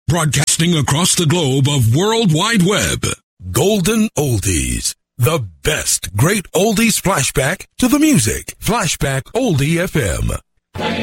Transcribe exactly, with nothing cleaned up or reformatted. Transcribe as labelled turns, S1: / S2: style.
S1: broadcasting across the globe of World Wide Web. Golden Oldies. The best great oldies flashback to the music. Flashback Oldie F M.